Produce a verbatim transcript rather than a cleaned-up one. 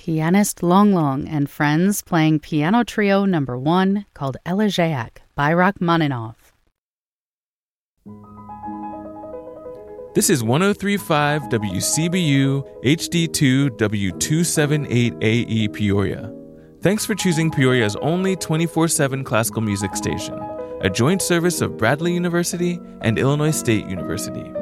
Pianist Long Long and friends playing Piano Trio Number One called Elegiac by Rachmaninoff. This is ten thirty-five W C B U H D two W two seventy-eight A E Peoria. Thanks for choosing Peoria's only twenty-four seven classical music station, a joint service of Bradley University and Illinois State University.